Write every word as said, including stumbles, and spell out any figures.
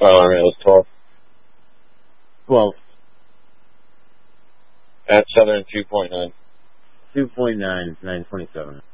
Oh, I mean, it was twelve. twelve. At Southern two point nine. two point nine is nine twenty-seven.